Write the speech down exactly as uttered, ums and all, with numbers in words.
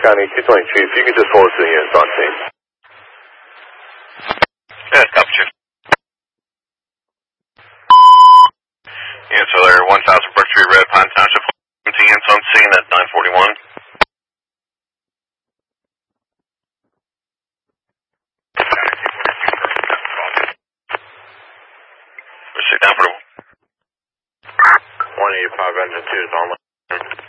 County two twenty-two, if you could just hold us to the units on scene. Yeah, copy, Chief. Units are there, one thousand Brook Street, Red Pine Township, units on scene at nine forty-one. Proceed down for one eighty-five, engine two is on.